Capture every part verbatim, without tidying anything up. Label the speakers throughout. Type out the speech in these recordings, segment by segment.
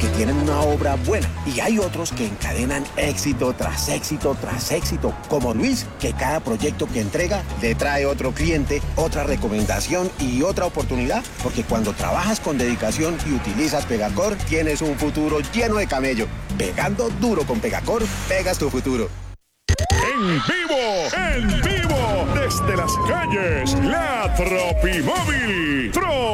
Speaker 1: porque tienen una obra buena. Y hay otros que encadenan éxito tras éxito tras éxito, como Luis, que cada proyecto que entrega le trae otro cliente, otra recomendación y otra oportunidad, porque cuando trabajas con dedicación y utilizas Pegacor, tienes un futuro lleno de camello. Pegando duro con Pegacor, pegas tu futuro.
Speaker 2: En vivo, en vivo, desde las calles, la Tropimóvil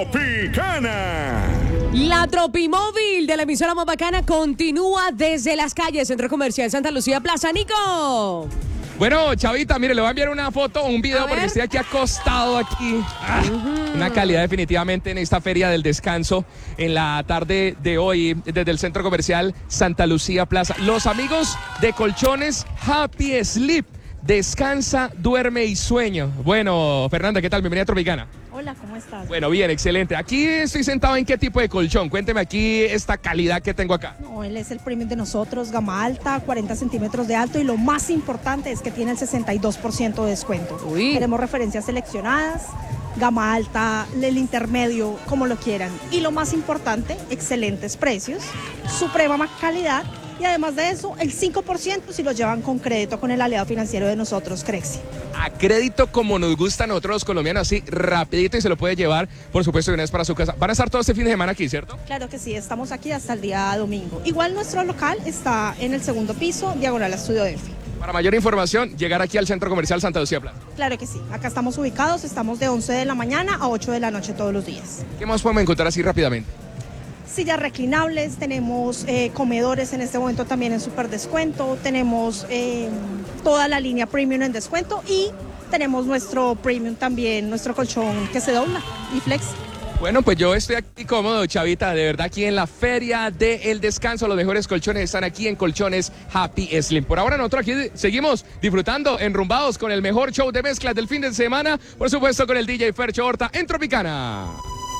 Speaker 2: Tropicana.
Speaker 3: La Tropimóvil de la emisora más bacana continúa desde las calles, Centro Comercial Santa Lucía, Plaza Nico.
Speaker 4: Bueno, Chavita, mire, le voy a enviar una foto o un video porque estoy aquí acostado aquí. Ah, uh-huh. Una calidad definitivamente en esta feria del descanso en la tarde de hoy desde el Centro Comercial Santa Lucía Plaza. Los amigos de Colchones Happy Sleep. Descansa, duerme y sueño. Bueno, Fernanda, ¿qué tal? Bienvenida a Tropicana.
Speaker 5: Hola, ¿cómo estás?
Speaker 4: Bueno, bien, excelente. Aquí estoy sentado en qué tipo de colchón. Cuénteme aquí esta calidad que tengo acá.
Speaker 5: No, él es el premium de nosotros, gama alta, cuarenta centímetros de alto y lo más importante es que tiene el sesenta y dos por ciento de descuento.
Speaker 3: Uy.
Speaker 5: Tenemos referencias seleccionadas, gama alta, el intermedio, como lo quieran. Y lo más importante, excelentes precios, suprema calidad. Y además de eso, el cinco por ciento si lo llevan con crédito con el aliado financiero de nosotros, Crexi.
Speaker 4: A crédito como nos gusta a nosotros los colombianos, así rapidito y se lo puede llevar, por supuesto, de una vez para su casa. Van a estar todo este fin de semana aquí, ¿cierto?
Speaker 5: Claro que sí, estamos aquí hasta el día domingo. Igual nuestro local está en el segundo piso, diagonal a Estudio Delphi.
Speaker 4: Para mayor información, llegar aquí al Centro Comercial Santa Lucía Plaza.
Speaker 5: Claro que sí, acá estamos ubicados, estamos de once de la mañana a ocho de la noche todos los días.
Speaker 4: ¿Qué más podemos encontrar así rápidamente?
Speaker 5: Sillas reclinables, tenemos eh, comedores en este momento también en súper descuento, tenemos eh, toda la línea premium en descuento y tenemos nuestro premium también, nuestro colchón que se dobla y flex.
Speaker 4: Bueno, pues yo estoy aquí cómodo, Chavita, de verdad, aquí en la Feria del Descanso. Los mejores colchones están aquí en Colchones Happy Slim. Por ahora nosotros aquí seguimos disfrutando, enrumbados con el mejor show de mezclas del fin de semana, por supuesto con el D J Fercho Horta en Tropicana.